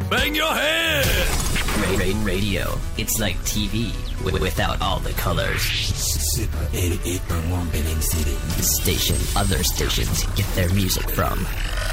Bang your head! Radio. It's like TV without all the colors. Super 88.1 Penang City. The station other stations get their music from.